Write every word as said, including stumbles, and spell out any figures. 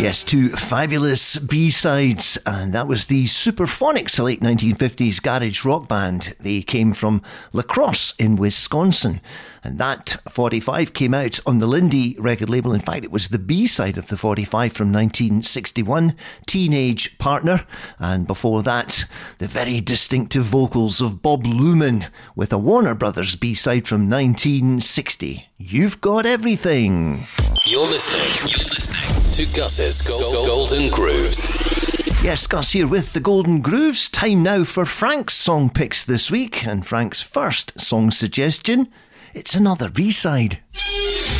Yes, two fabulous B-sides, and that was the Superphonics, a late nineteen fifties garage rock band. They came from La Crosse in Wisconsin, and that forty-five came out on the Lindy record label. In fact, it was the B-side of the forty-five from nineteen sixty-one, Teenage Partner, and before that, the very distinctive vocals of Bob Luman with a Warner Brothers B-side from nineteen sixty, You've Got Everything. You're listening, you're listening to Gus's Go- Golden Grooves. Yes, Gus here with the Golden Grooves. Time now for Frank's song picks this week, and Frank's first song suggestion, it's another B-side.